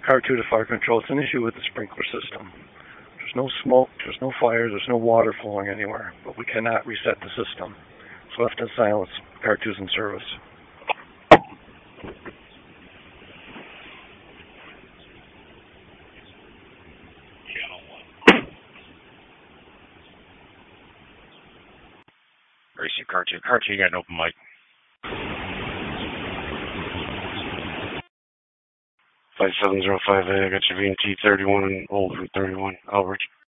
Car 2 to fire control. It's an issue with the sprinkler system. There's no smoke, there's no fire, there's no water flowing anywhere, but we cannot reset the system. It's left in silence. Car 2's in service. Racing Car 2. Car 2, you got an open mic. 5705A, I got your VNT 31 and old from 31. Albert.